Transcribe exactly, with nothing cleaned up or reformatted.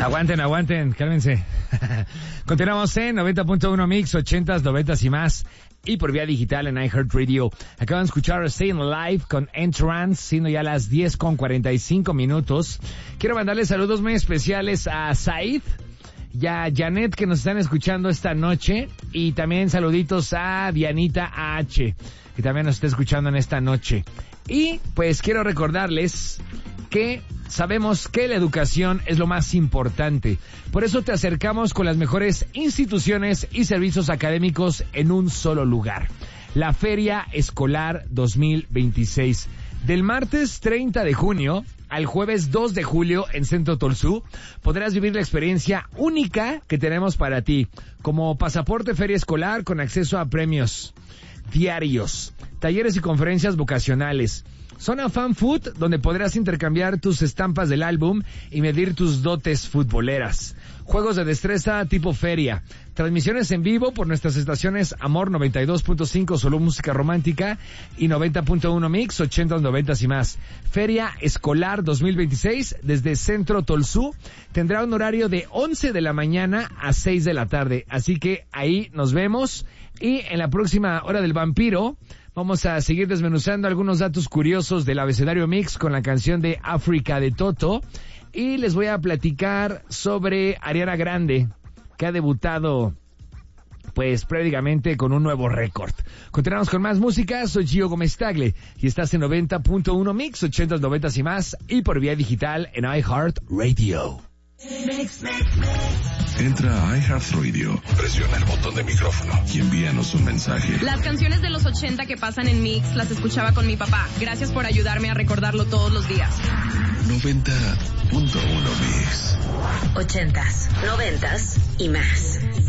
Aguanten, aguanten, cálmense. Continuamos en noventa punto uno Mix, ochentas, noventas y más. Y por vía digital en iHeartRadio. Acaban de escuchar Staying Alive con Entrance, siendo ya las diez con cuarenta y cinco minutos. Quiero mandarles saludos muy especiales a Said y a Janet, que nos están escuchando esta noche. Y también saluditos a Dianita H, que también nos está escuchando en esta noche. Y pues quiero recordarles que sabemos que la educación es lo más importante. Por eso te acercamos con las mejores instituciones y servicios académicos en un solo lugar. La Feria Escolar dos mil veintiséis. Del martes treinta de junio al jueves dos de julio en Centro Tolsú podrás vivir la experiencia única que tenemos para ti, como pasaporte feria escolar con acceso a premios diarios, talleres y conferencias vocacionales. Zona Fan Food, donde podrás intercambiar tus estampas del álbum y medir tus dotes futboleras. Juegos de destreza tipo feria. Transmisiones en vivo por nuestras estaciones Amor noventa y dos punto cinco, solo música romántica, y noventa punto uno Mix, ochentas, noventas y más. Feria Escolar dos mil veintiséis desde Centro Tolsú. Tendrá un horario de once de la mañana a seis de la tarde. Así que ahí nos vemos. Y en la próxima Hora del Vampiro vamos a seguir desmenuzando algunos datos curiosos del abecedario Mix con la canción de África de Toto. Y les voy a platicar sobre Ariana Grande, que ha debutado pues prácticamente con un nuevo récord. Continuamos con más música. Soy Gio Gómez Tagle y estás en noventa punto uno Mix, ochentas, noventas y más, y por vía digital en iHeartRadio. Mix, mix, mix. Entra a iHeartRadio, presiona el botón de micrófono y envíanos un mensaje. Las canciones de los ochenta que pasan en Mix las escuchaba con mi papá. Gracias por ayudarme a recordarlo todos los días. noventa punto uno Mix. Ochentas, noventas y más.